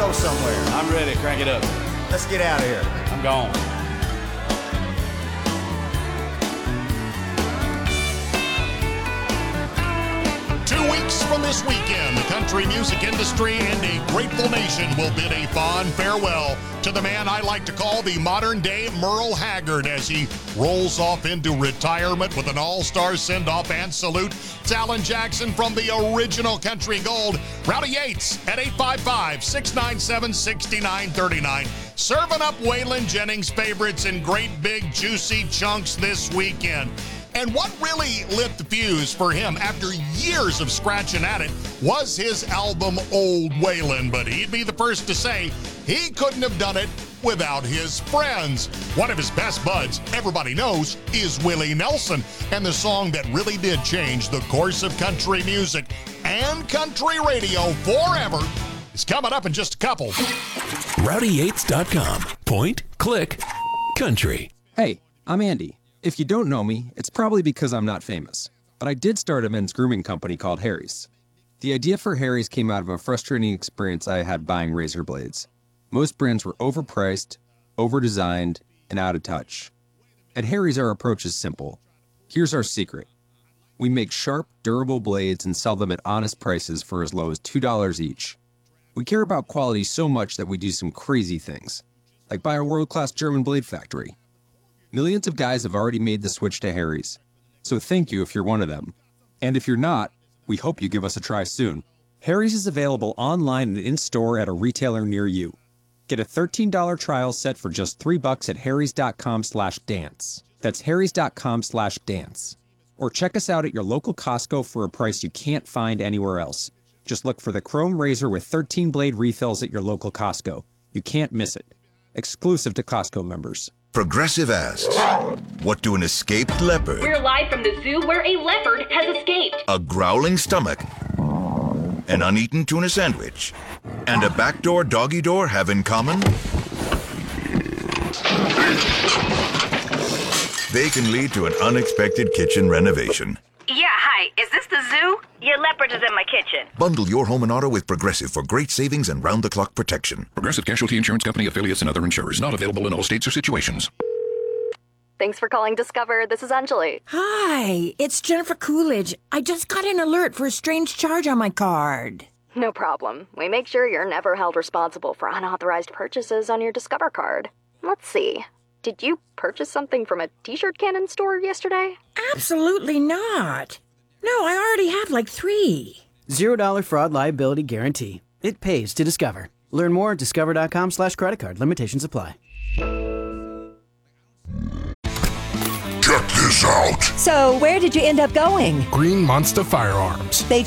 go somewhere. I'm ready. Crank it up. Let's get out of here. I'm gone. From this weekend, the country music industry and a grateful nation will bid a fond farewell to the man I like to call the modern-day Merle Haggard as he rolls off into retirement with an all-star send-off and salute. It's Alan Jackson from the original Country Gold. Rowdy Yates at 855-697-6939. Serving up Waylon Jennings' favorites in great big juicy chunks this weekend. And what really lit the fuse for him after years of scratching at it was his album Old Waylon. But he'd be the first to say he couldn't have done it without his friends. One of his best buds, everybody knows, is Willie Nelson. And the song that really did change the course of country music and country radio forever is coming up in just a couple. RowdyYates.com. Point, click, country. Hey, I'm Andy. If you don't know me, it's probably because I'm not famous. But I did start a men's grooming company called Harry's. The idea for Harry's came out of a frustrating experience I had buying razor blades. Most brands were overpriced, overdesigned, and out of touch. At Harry's, our approach is simple. Here's our secret. We make sharp, durable blades and sell them at honest prices for as low as $2 each. We care about quality so much that we do some crazy things, like buy a world-class German blade factory. Millions of guys have already made the switch to Harry's, so thank you if you're one of them. And if you're not, we hope you give us a try soon. Harry's is available online and in-store at a retailer near you. Get a $13 trial set for just $3 at harrys.com/dance. That's harrys.com/dance. Or check us out at your local Costco for a price you can't find anywhere else. Just look for the Chrome Razor with 13 blade refills at your local Costco. You can't miss it. Exclusive to Costco members. Progressive asks, what do an escaped leopard, We're live from the zoo where a leopard has escaped, a growling stomach, an uneaten tuna sandwich, and a backdoor doggy door have in common? They can lead to an unexpected kitchen renovation. Yeah, hi. Is this the zoo? Your leopard is in my kitchen. Bundle your home and auto with Progressive for great savings and round-the-clock protection. Progressive Casualty Insurance Company, affiliates, and other insurers. Not available in all states or situations. Thanks for calling Discover. This is Anjali. Hi, it's Jennifer Coolidge. I just got an alert for a strange charge on my card. No problem. We make sure you're never held responsible for unauthorized purchases on your Discover card. Let's see. Did you purchase something from a t-shirt cannon store yesterday? Absolutely not. No, I already have like 3. $0 fraud liability guarantee. It pays to Discover. Learn more at discover.com/creditcard. Limitations apply. Check this out. So, where did you end up going? Green Monster Firearms. They